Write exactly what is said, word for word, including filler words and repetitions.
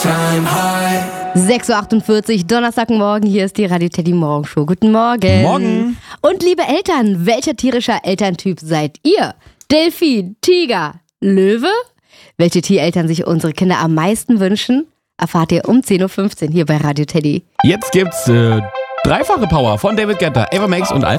sechs Uhr achtundvierzig, Donnerstagmorgen, hier ist die Radio Teddy Morgenshow. Guten Morgen. Morgen. Und liebe Eltern, welcher tierischer Elterntyp seid ihr? Delfin, Tiger, Löwe? Welche Tiereltern sich unsere Kinder am meisten wünschen, erfahrt ihr um zehn Uhr fünfzehn hier bei Radio Teddy. Jetzt gibt's äh, dreifache Power von David Guetta, Ava Max und Alpha.